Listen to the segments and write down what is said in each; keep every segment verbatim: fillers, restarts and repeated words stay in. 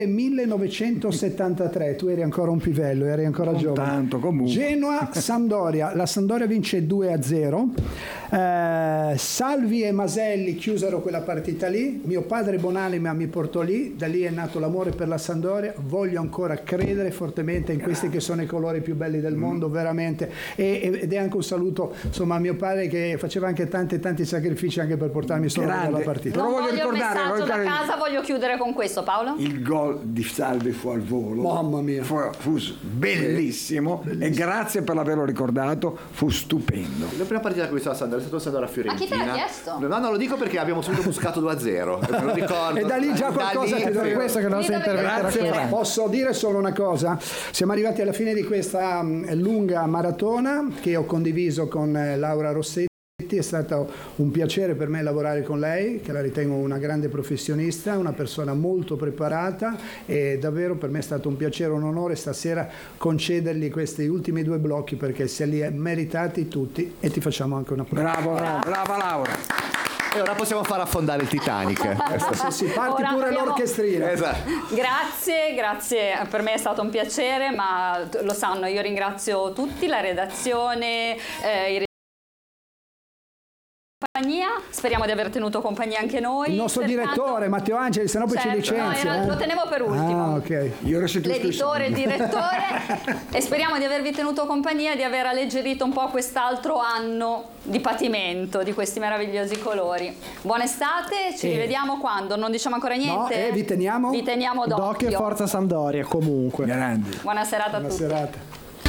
millenovecentosettantatré, tu eri ancora un pivello, eri ancora non giovane. Tanto, comunque. Genoa Sampdoria, la Sampdoria vince due a zero. Eh, Salvi e Maselli chiusero quella partita lì. Mio padre Bonanima mi portò lì, da lì è nato l'amore per la Sampdoria. Voglio ancora credere fortemente in questi che sono i colori più belli del mondo, veramente. E, ed è anche un saluto insomma a mio padre che faceva anche tanti tanti sacrifici anche per portarmi solo alla partita. Non Però voglio, voglio voglio il ricordare, messaggio voglio da casa, voglio chiudere con questo, Paolo. Il gol di Salvi fu al volo, mamma mia, fu, fu bellissimo, bellissimo, e grazie per averlo ricordato, fu stupendo. La prima partita che ho visto la Sampdoria è stato Sampdoria Fiorentina. Ma chi te l'ha chiesto? No, non lo dico perché abbiamo subito buscato due a zero, me lo ricordo. E da lì già qualcosa lì, ti do questo che il nostro intervento era. Posso dire solo una cosa? Siamo arrivati alla fine di questa um, lunga maratona che ho condiviso con eh, Laura Rossetti. È stato un piacere per me lavorare con lei, che la ritengo una grande professionista, una persona molto preparata, e davvero per me è stato un piacere, un onore stasera concedergli questi ultimi due blocchi perché se li è meritati tutti, e ti facciamo anche una prova. Bravo, bravo, brava Laura. E ora possiamo far affondare il Titanic. Sì, sì, parti Ora pure abbiamo... Esatto. l'orchestrina. Grazie, grazie, per me è stato un piacere, ma lo sanno, io ringrazio tutti, la redazione, eh, i compagnia. Speriamo di aver tenuto compagnia anche noi. Il nostro Pertanto... direttore Matteo Angeli, se no poi certo, ci licenzia. No, era, eh. lo tenevo per ultimo. Ah, okay. Io l'editore, il direttore, e speriamo di avervi tenuto compagnia, di aver alleggerito un po' quest'altro anno di patimento di questi meravigliosi colori. Buona estate, ci eh. rivediamo quando? Non diciamo ancora niente? No, eh, vi teniamo vi teniamo d'occhio. D'occhio e forza Sampdoria comunque. Grandi. Buona serata a Buona tutti. serata.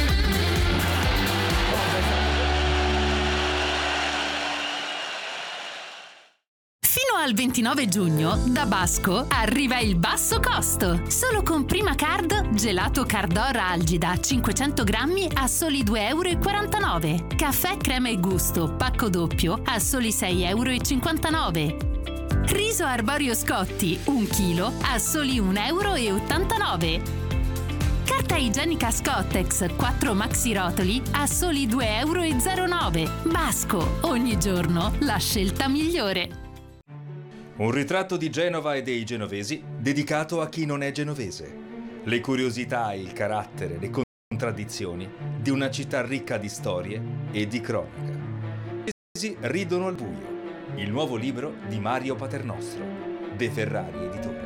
Fino al ventinove giugno, da Basco, arriva il basso costo. Solo con Prima Card, gelato Cardora Algida cinquecento grammi a soli due e quarantanove euro. Caffè crema e gusto, pacco doppio a soli sei e cinquantanove euro. Riso arborio Scotti, un chilo a soli un e ottantanove euro. Carta igienica Scottex, quattro maxi rotoli a soli due e zero nove euro. Basco, ogni giorno la scelta migliore. Un ritratto di Genova e dei genovesi dedicato a chi non è genovese. Le curiosità, il carattere, le contraddizioni di una città ricca di storie e di cronaca. I genovesi ridono al buio. Il nuovo libro di Mario Paternostro, De Ferrari Editore.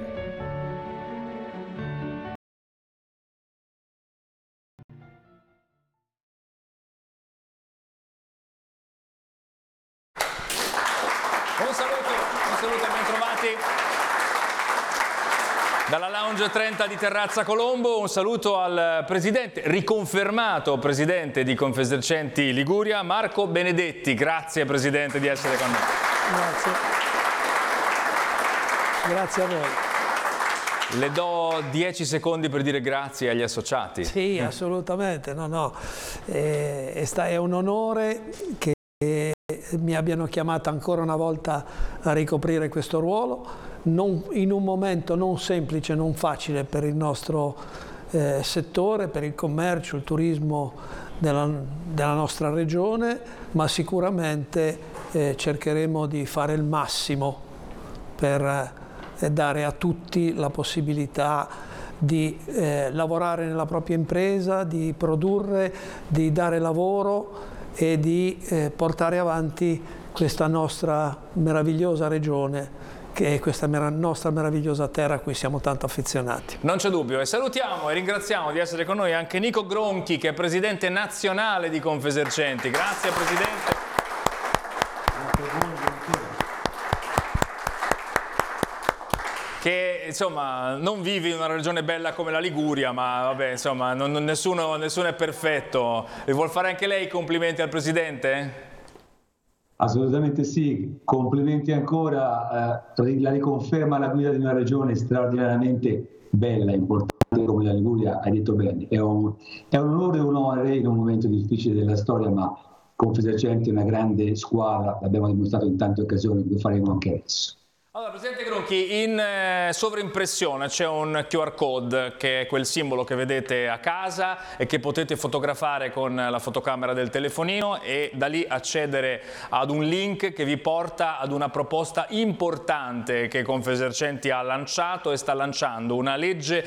Un saluto, un saluto e bentrovati dalla Lounge trenta di Terrazza Colombo. Un saluto al presidente, riconfermato presidente di Confesercenti Liguria, Marco Benedetti. Grazie presidente di essere con noi. Grazie. Grazie a voi. Le do dieci secondi per dire grazie agli associati. Sì, assolutamente. No, no. Eh, è, sta, è un onore che mi abbiano chiamato ancora una volta a ricoprire questo ruolo, non, in un momento non semplice, non facile per il nostro eh, settore, per il commercio, il turismo della, della nostra regione, ma sicuramente eh, cercheremo di fare il massimo per eh, dare a tutti la possibilità di eh, lavorare nella propria impresa, di produrre, di dare lavoro e di eh, portare avanti questa nostra meravigliosa regione, che è questa mer- nostra meravigliosa terra a cui siamo tanto affezionati. Non c'è dubbio, e salutiamo e ringraziamo di essere con noi anche Nico Gronchi, che è presidente nazionale di Confesercenti. Grazie presidente. Che insomma non vivi in una regione bella come la Liguria, ma vabbè, insomma non, non, nessuno, nessuno è perfetto. E vuol fare anche lei i complimenti al presidente? Assolutamente sì, complimenti ancora, eh, la riconferma alla guida di una regione straordinariamente bella, importante come la Liguria, hai detto bene, è un, è un onore e un onore in un momento difficile della storia, ma Confesercenti è una grande squadra, l'abbiamo dimostrato in tante occasioni, lo faremo anche adesso. Allora, presidente Gronchi, colleghi, in eh, sovraimpressione c'è un Q R code che è quel simbolo che vedete a casa e che potete fotografare con la fotocamera del telefonino e da lì accedere ad un link che vi porta ad una proposta importante che Confesercenti ha lanciato e sta lanciando, una legge